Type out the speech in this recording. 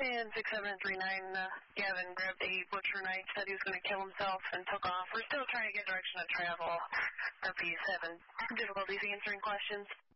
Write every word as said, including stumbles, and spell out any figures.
And six seven three nine, uh, Gavin grabbed a butcher knife, said he was going to kill himself, and took off. We're still trying to get direction of travel. R P's having difficulties answering questions.